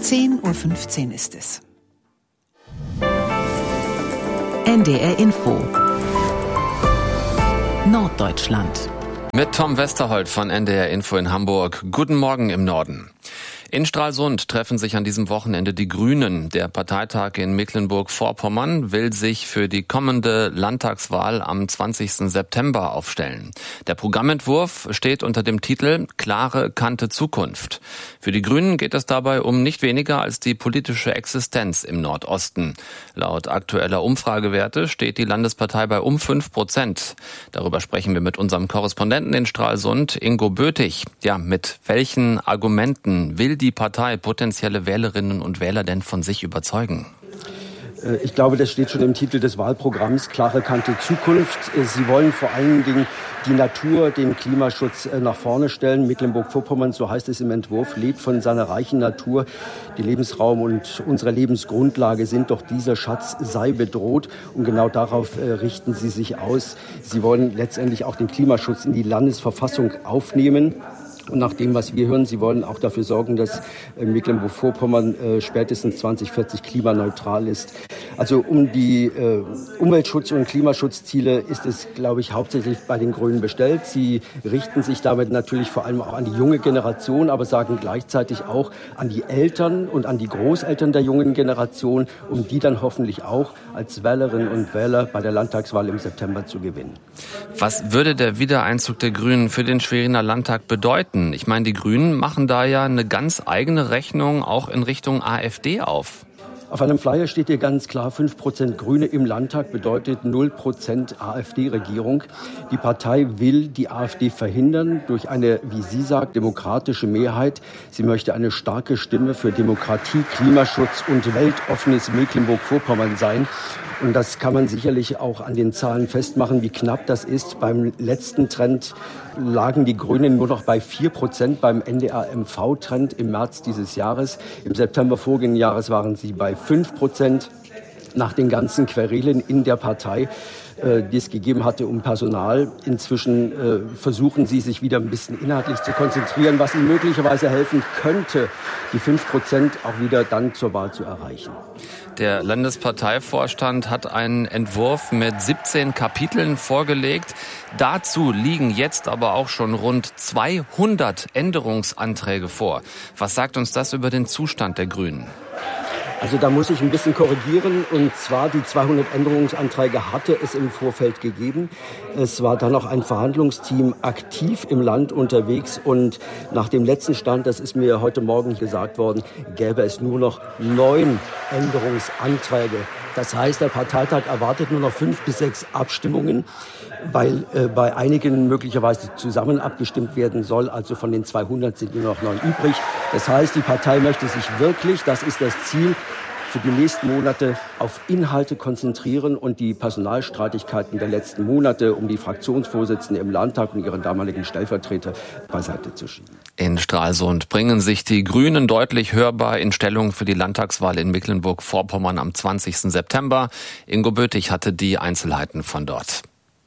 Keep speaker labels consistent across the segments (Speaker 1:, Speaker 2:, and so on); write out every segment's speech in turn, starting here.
Speaker 1: 10:15 Uhr ist es.
Speaker 2: NDR Info Norddeutschland.
Speaker 3: Mit Tom Westerholt von NDR Info in Hamburg. Guten Morgen im Norden. In Stralsund treffen sich an diesem Wochenende die Grünen. Der Parteitag in Mecklenburg-Vorpommern will sich für die kommende Landtagswahl am 20. September aufstellen. Der Programmentwurf steht unter dem Titel Klare Kante Zukunft. Für die Grünen geht es dabei um nicht weniger als die politische Existenz im Nordosten. Laut aktueller Umfragewerte steht die Landespartei bei um 5%. Darüber sprechen wir mit unserem Korrespondenten in Stralsund, Ingo Böthig. Ja, mit welchen Argumenten will die Partei potenzielle Wählerinnen und Wähler denn von sich überzeugen?
Speaker 4: Ich glaube, das steht schon im Titel des Wahlprogramms, Klare Kante Zukunft. Sie wollen vor allen Dingen die Natur, den Klimaschutz nach vorne stellen. Mecklenburg-Vorpommern, so heißt es im Entwurf, lebt von seiner reichen Natur. Der Lebensraum und unsere Lebensgrundlage sind, doch dieser Schatz sei bedroht. Und genau darauf richten sie sich aus. Sie wollen letztendlich auch den Klimaschutz in die Landesverfassung aufnehmen. Und nach dem, was wir hören, sie wollen auch dafür sorgen, dass Mecklenburg-Vorpommern spätestens 2040 klimaneutral ist. Also um die Umweltschutz- und Klimaschutzziele ist es, glaube ich, hauptsächlich bei den Grünen bestellt. Sie richten sich damit natürlich vor allem auch an die junge Generation, aber sagen gleichzeitig auch an die Eltern und an die Großeltern der jungen Generation, um die dann hoffentlich auch als Wählerinnen und Wähler bei der Landtagswahl im September zu gewinnen.
Speaker 3: Was würde der Wiedereinzug der Grünen für den Schweriner Landtag bedeuten? Ich meine, die Grünen machen da ja eine ganz eigene Rechnung auch in Richtung AfD auf.
Speaker 4: Auf einem Flyer steht hier ganz klar, 5% Grüne im Landtag bedeutet 0% AfD-Regierung. Die Partei will die AfD verhindern durch eine, wie sie sagt, demokratische Mehrheit. Sie möchte eine starke Stimme für Demokratie, Klimaschutz und weltoffenes Mecklenburg-Vorpommern sein. Und das kann man sicherlich auch an den Zahlen festmachen, wie knapp das ist. Beim letzten Trend lagen die Grünen nur noch bei 4%, beim NDR-MV-Trend im März dieses Jahres. Im September vorigen Jahres waren sie bei 5%. Nach den ganzen Querelen in der Partei, die es gegeben hatte um Personal. Inzwischen versuchen sie, sich wieder ein bisschen inhaltlich zu konzentrieren, was ihnen möglicherweise helfen könnte, die 5% auch wieder dann zur Wahl zu erreichen.
Speaker 3: Der Landesparteivorstand hat einen Entwurf mit 17 Kapiteln vorgelegt. Dazu liegen jetzt aber auch schon rund 200 Änderungsanträge vor. Was sagt uns das über den Zustand der Grünen?
Speaker 4: Also da muss ich ein bisschen korrigieren, und zwar die 200 Änderungsanträge hatte es im Vorfeld gegeben. Es war dann noch ein Verhandlungsteam aktiv im Land unterwegs, und nach dem letzten Stand, das ist mir heute Morgen gesagt worden, gäbe es nur noch 9 Änderungsanträge. Das heißt, der Parteitag erwartet nur noch 5 bis 6 Abstimmungen, weil bei einigen möglicherweise zusammen abgestimmt werden soll. Also von den 200 sind nur noch 9 übrig. Das heißt, die Partei möchte sich wirklich, das ist das Ziel, für die nächsten Monate auf Inhalte konzentrieren und die Personalstreitigkeiten der letzten Monate um die Fraktionsvorsitzende im Landtag und ihren damaligen Stellvertreter beiseite zu schieben.
Speaker 3: In Stralsund bringen sich die Grünen deutlich hörbar in Stellung für die Landtagswahl in Mecklenburg-Vorpommern am 20. September. Ingo Böthig hatte die Einzelheiten von dort.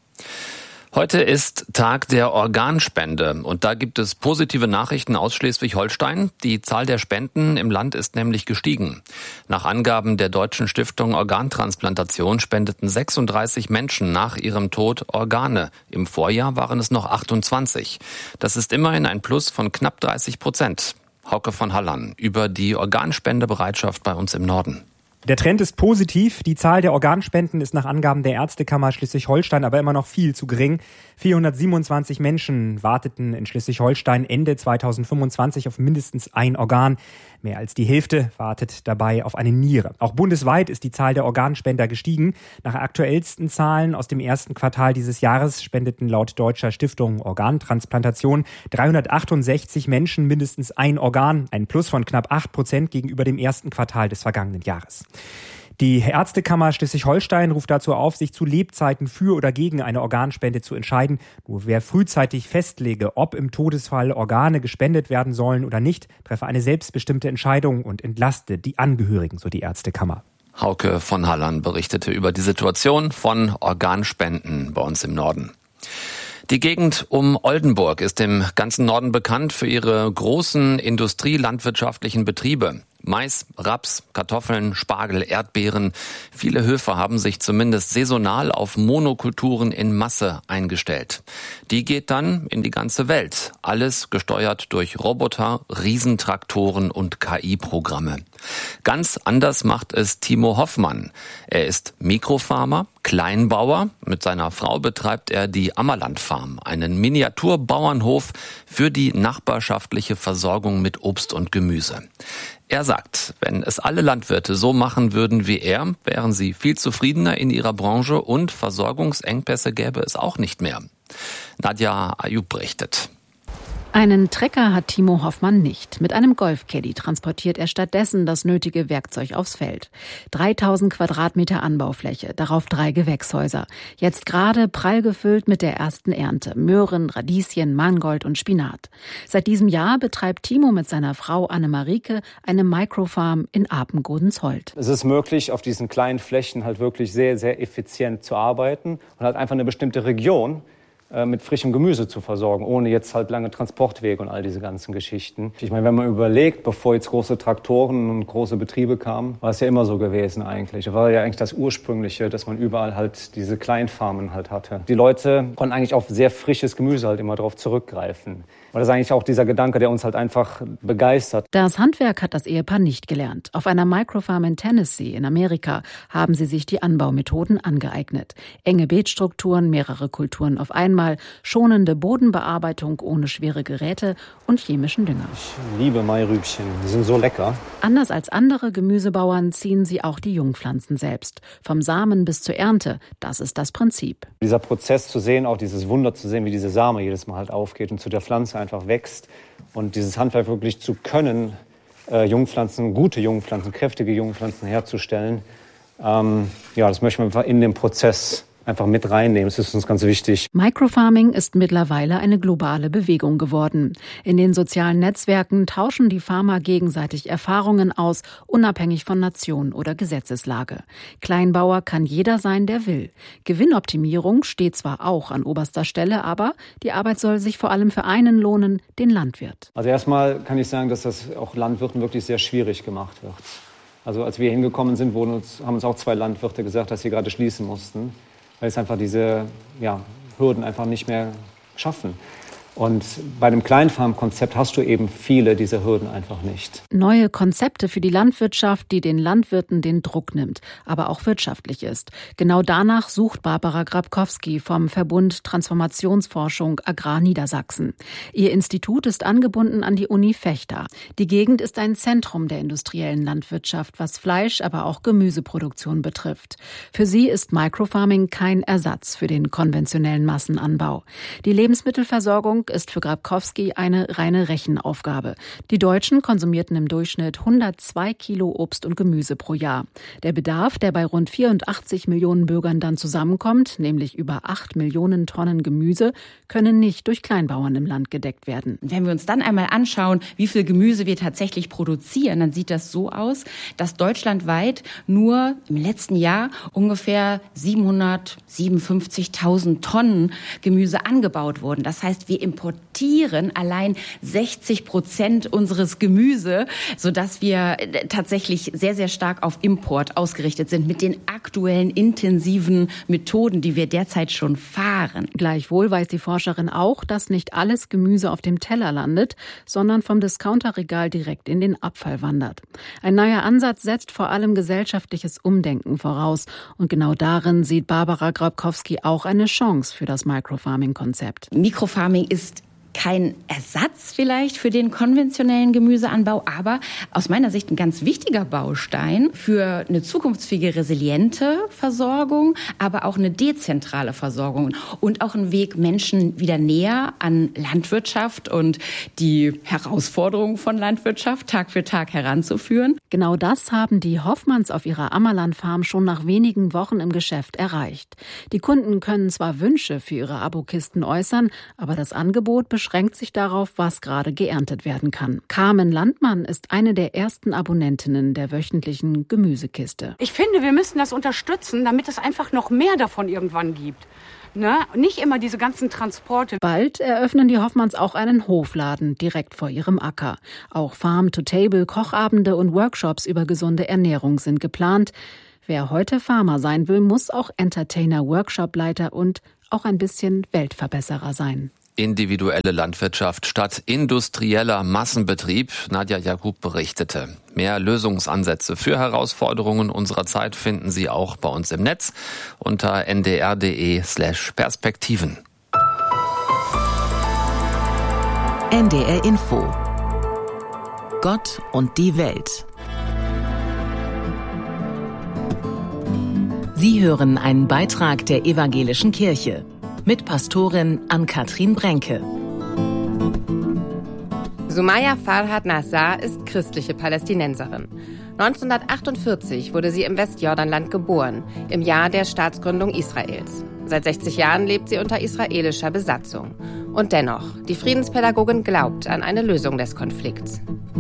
Speaker 3: Heute ist Tag der Organspende, und da gibt es positive Nachrichten aus Schleswig-Holstein. Die Zahl der Spenden im Land ist nämlich gestiegen. Nach Angaben der Deutschen Stiftung Organtransplantation spendeten 36 Menschen nach ihrem Tod Organe. Im Vorjahr waren es noch 28. Das ist immerhin ein Plus von knapp 30%. Hauke von Halland über die Organspendebereitschaft bei uns im Norden.
Speaker 5: Der Trend ist positiv. Die Zahl der Organspenden ist nach Angaben der Ärztekammer Schleswig-Holstein aber immer noch viel zu gering. 427 Menschen warteten in Schleswig-Holstein Ende 2025 auf mindestens ein Organ. Mehr als die Hälfte wartet dabei auf eine Niere. Auch bundesweit ist die Zahl der Organspender gestiegen. Nach aktuellsten Zahlen aus dem ersten Quartal dieses Jahres spendeten laut Deutscher Stiftung Organtransplantation 368 Menschen mindestens ein Organ. Ein Plus von knapp 8% gegenüber dem ersten Quartal des vergangenen Jahres. Die Ärztekammer Schleswig-Holstein ruft dazu auf, sich zu Lebzeiten für oder gegen eine Organspende zu entscheiden. Nur wer frühzeitig festlege, ob im Todesfall Organe gespendet werden sollen oder nicht, treffe eine selbstbestimmte Entscheidung und entlaste die Angehörigen, so die Ärztekammer.
Speaker 3: Hauke von Halland berichtete über die Situation von Organspenden bei uns im Norden. Die Gegend um Oldenburg ist im ganzen Norden bekannt für ihre großen industrielandwirtschaftlichen Betriebe. Mais, Raps, Kartoffeln, Spargel, Erdbeeren. Viele Höfe haben sich zumindest saisonal auf Monokulturen in Masse eingestellt. Die geht dann in die ganze Welt. Alles gesteuert durch Roboter, Riesentraktoren und KI-Programme. Ganz anders macht es Timo Hoffmann. Er ist Mikrofarmer, Kleinbauer. Mit seiner Frau betreibt er die Ammerland Farm, einen Miniaturbauernhof für die nachbarschaftliche Versorgung mit Obst und Gemüse. Er sagt, wenn es alle Landwirte so machen würden wie er, wären sie viel zufriedener in ihrer Branche und Versorgungsengpässe gäbe es auch nicht mehr. Nadja Ayub berichtet.
Speaker 2: Einen Trecker hat Timo Hoffmann nicht. Mit einem Golfcaddy transportiert er stattdessen das nötige Werkzeug aufs Feld. 3000 Quadratmeter Anbaufläche, darauf 3 Gewächshäuser. Jetzt gerade prall gefüllt mit der ersten Ernte. Möhren, Radieschen, Mangold und Spinat. Seit diesem Jahr betreibt Timo mit seiner Frau Anne-Marieke eine Microfarm in Apen-Godensholt.
Speaker 6: Es ist möglich, auf diesen kleinen Flächen halt wirklich sehr, sehr effizient zu arbeiten und halt einfach eine bestimmte Region mit frischem Gemüse zu versorgen, ohne jetzt halt lange Transportwege und all diese ganzen Geschichten. Ich meine, wenn man überlegt, bevor jetzt große Traktoren und große Betriebe kamen, war es ja immer so gewesen eigentlich. Das war ja eigentlich das Ursprüngliche, dass man überall halt diese Kleinfarmen halt hatte. Die Leute konnten eigentlich auf sehr frisches Gemüse halt immer drauf zurückgreifen. Und das ist eigentlich auch dieser Gedanke, der uns halt einfach begeistert.
Speaker 2: Das Handwerk hat das Ehepaar nicht gelernt. Auf einer Microfarm in Tennessee in Amerika haben sie sich die Anbaumethoden angeeignet. Enge Beetstrukturen, mehrere Kulturen auf einmal, schonende Bodenbearbeitung ohne schwere Geräte und chemischen Dünger.
Speaker 6: Ich liebe Mairübchen, die sind so lecker.
Speaker 2: Anders als andere Gemüsebauern ziehen sie auch die Jungpflanzen selbst. Vom Samen bis zur Ernte, das ist das Prinzip.
Speaker 6: Dieser Prozess zu sehen, auch dieses Wunder zu sehen, wie diese Same jedes Mal halt aufgeht und zu der Pflanze einfach wächst. Und dieses Handwerk wirklich zu können, Jungpflanzen, gute Jungpflanzen, kräftige Jungpflanzen herzustellen, das möchten wir einfach in den Prozess einfach mit reinnehmen. Das ist uns ganz wichtig.
Speaker 2: Microfarming ist mittlerweile eine globale Bewegung geworden. In den sozialen Netzwerken tauschen die Farmer gegenseitig Erfahrungen aus, unabhängig von Nation oder Gesetzeslage. Kleinbauer kann jeder sein, der will. Gewinnoptimierung steht zwar auch an oberster Stelle, aber die Arbeit soll sich vor allem für einen lohnen, den Landwirt.
Speaker 6: Also erstmal kann ich sagen, dass das auch Landwirten wirklich sehr schwierig gemacht wird. Also als wir hingekommen sind, haben uns auch 2 Landwirte gesagt, dass sie gerade schließen mussten, weil es einfach diese Hürden einfach nicht mehr schaffen. Und bei dem Kleinfarmkonzept hast du eben viele dieser Hürden einfach nicht.
Speaker 2: Neue Konzepte für die Landwirtschaft, die den Landwirten den Druck nimmt, aber auch wirtschaftlich ist. Genau danach sucht Barbara Grabkowski vom Verbund Transformationsforschung Agrar Niedersachsen. Ihr Institut ist angebunden an die Uni Vechta. Die Gegend ist ein Zentrum der industriellen Landwirtschaft, was Fleisch, aber auch Gemüseproduktion betrifft. Für sie ist Microfarming kein Ersatz für den konventionellen Massenanbau. Die Lebensmittelversorgung ist für Grabkowski eine reine Rechenaufgabe. Die Deutschen konsumierten im Durchschnitt 102 Kilo Obst und Gemüse pro Jahr. Der Bedarf, der bei rund 84 Millionen Bürgern dann zusammenkommt, nämlich über 8 Millionen Tonnen Gemüse, können nicht durch Kleinbauern im Land gedeckt werden.
Speaker 7: Wenn wir uns dann einmal anschauen, wie viel Gemüse wir tatsächlich produzieren, dann sieht das so aus, dass deutschlandweit nur im letzten Jahr ungefähr 757.000 Tonnen Gemüse angebaut wurden. Das heißt, wir importieren allein 60% unseres Gemüse, sodass wir tatsächlich sehr, sehr stark auf Import ausgerichtet sind mit den aktuellen intensiven Methoden, die wir derzeit schon fahren.
Speaker 2: Gleichwohl weiß die Forscherin auch, dass nicht alles Gemüse auf dem Teller landet, sondern vom Discounterregal direkt in den Abfall wandert. Ein neuer Ansatz setzt vor allem gesellschaftliches Umdenken voraus. Und genau darin sieht Barbara Grabkowski auch eine Chance für das Microfarming-Konzept.
Speaker 7: Microfarming ist kein Ersatz vielleicht für den konventionellen Gemüseanbau, aber aus meiner Sicht ein ganz wichtiger Baustein für eine zukunftsfähige, resiliente Versorgung, aber auch eine dezentrale Versorgung und auch ein Weg, Menschen wieder näher an Landwirtschaft und die Herausforderungen von Landwirtschaft Tag für Tag heranzuführen.
Speaker 2: Genau das haben die Hoffmanns auf ihrer Ammerland-Farm schon nach wenigen Wochen im Geschäft erreicht. Die Kunden können zwar Wünsche für ihre Abokisten äußern, aber das Angebot beschränkt sich darauf, was gerade geerntet werden kann. Carmen Landmann ist eine der ersten Abonnentinnen der wöchentlichen Gemüsekiste.
Speaker 8: Ich finde, wir müssen das unterstützen, damit es einfach noch mehr davon irgendwann gibt. Ne? Nicht immer diese ganzen Transporte.
Speaker 2: Bald eröffnen die Hoffmanns auch einen Hofladen direkt vor ihrem Acker. Auch Farm-to-Table, Kochabende und Workshops über gesunde Ernährung sind geplant. Wer heute Farmer sein will, muss auch Entertainer, Workshopleiter und auch ein bisschen Weltverbesserer sein.
Speaker 3: Individuelle Landwirtschaft statt industrieller Massenbetrieb. Nadja Jakub berichtete. Mehr Lösungsansätze für Herausforderungen unserer Zeit finden Sie auch bei uns im Netz unter ndr.de/Perspektiven.
Speaker 9: NDR Info. Gott und die Welt. Sie hören einen Beitrag der Evangelischen Kirche mit Pastorin Ann-Kathrin Brenke.
Speaker 10: Sumaya Farhad Nassar ist christliche Palästinenserin. 1948 wurde sie im Westjordanland geboren, im Jahr der Staatsgründung Israels. Seit 60 Jahren lebt sie unter israelischer Besatzung. Und dennoch, die Friedenspädagogin glaubt an eine Lösung des Konflikts.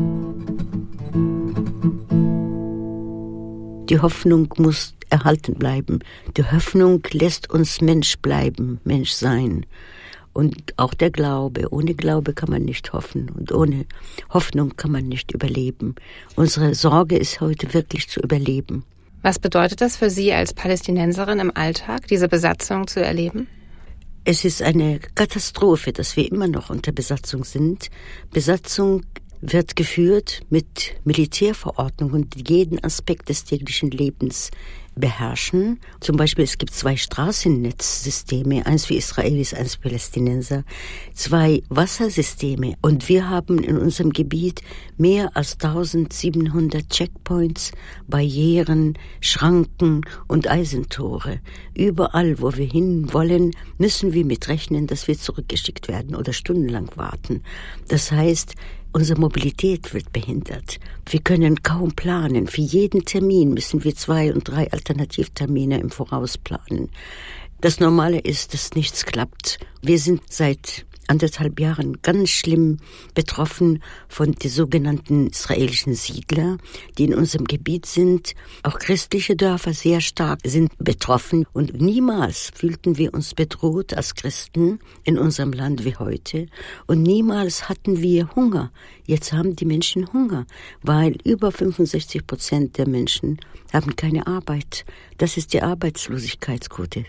Speaker 11: Die Hoffnung muss erhalten bleiben. Die Hoffnung lässt uns Mensch bleiben, Mensch sein. Und auch der Glaube. Ohne Glaube kann man nicht hoffen. Und ohne Hoffnung kann man nicht überleben. Unsere Sorge ist heute wirklich zu überleben.
Speaker 10: Was bedeutet das für Sie als Palästinenserin im Alltag, diese Besatzung zu erleben?
Speaker 11: Es ist eine Katastrophe, dass wir immer noch unter Besatzung sind. Besatzung wird geführt mit Militärverordnungen, die jeden Aspekt des täglichen Lebens beherrschen. Zum Beispiel, es gibt 2 Straßennetzsysteme, eins für Israelis, eins für Palästinenser, 2 Wassersysteme. Und wir haben in unserem Gebiet mehr als 1700 Checkpoints, Barrieren, Schranken und Eisentore. Überall, wo wir hin wollen, müssen wir mitrechnen, dass wir zurückgeschickt werden oder stundenlang warten. Das heißt, unsere Mobilität wird behindert. Wir können kaum planen. Für jeden Termin müssen wir 2 und 3 Alternativtermine im Voraus planen. Das Normale ist, dass nichts klappt. Wir sind seit 1,5 Jahren ganz schlimm betroffen von den sogenannten israelischen Siedler, die in unserem Gebiet sind. Auch christliche Dörfer sehr stark sind betroffen. Und niemals fühlten wir uns bedroht als Christen in unserem Land wie heute. Und niemals hatten wir Hunger. Jetzt haben die Menschen Hunger, weil über 65% der Menschen haben keine Arbeit. Das ist die Arbeitslosigkeitsquote.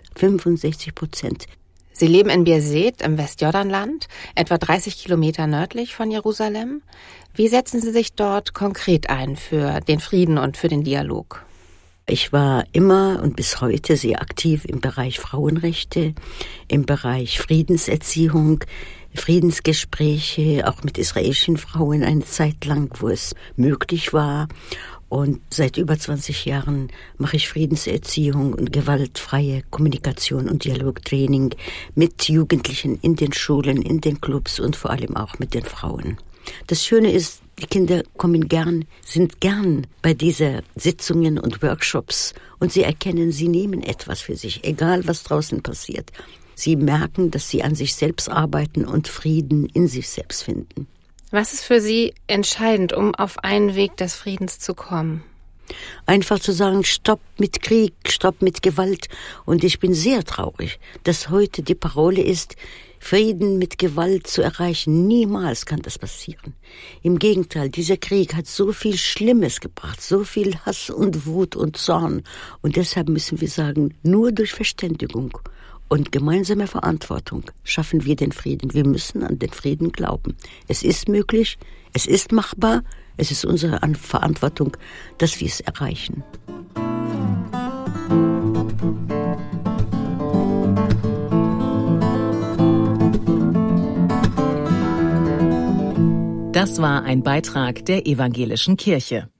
Speaker 11: 65%.
Speaker 10: Sie leben in Birzeit im Westjordanland, etwa 30 Kilometer nördlich von Jerusalem. Wie setzen Sie sich dort konkret ein für den Frieden und für den Dialog?
Speaker 11: Ich war immer und bis heute sehr aktiv im Bereich Frauenrechte, im Bereich Friedenserziehung, Friedensgespräche, auch mit israelischen Frauen eine Zeit lang, wo es möglich war. Und seit über 20 Jahren mache ich Friedenserziehung und gewaltfreie Kommunikation und Dialogtraining mit Jugendlichen in den Schulen, in den Clubs und vor allem auch mit den Frauen. Das Schöne ist, die Kinder sind gern bei diesen Sitzungen und Workshops und sie erkennen, sie nehmen etwas für sich, egal was draußen passiert. Sie merken, dass sie an sich selbst arbeiten und Frieden in sich selbst finden.
Speaker 10: Was ist für Sie entscheidend, um auf einen Weg des Friedens zu kommen?
Speaker 11: Einfach zu sagen, stopp mit Krieg, stopp mit Gewalt. Und ich bin sehr traurig, dass heute die Parole ist, Frieden mit Gewalt zu erreichen. Niemals kann das passieren. Im Gegenteil, dieser Krieg hat so viel Schlimmes gebracht, so viel Hass und Wut und Zorn. Und deshalb müssen wir sagen, nur durch Verständigung und gemeinsame Verantwortung schaffen wir den Frieden. Wir müssen an den Frieden glauben. Es ist möglich, es ist machbar, es ist unsere Verantwortung, dass wir es erreichen.
Speaker 9: Das war ein Beitrag der Evangelischen Kirche.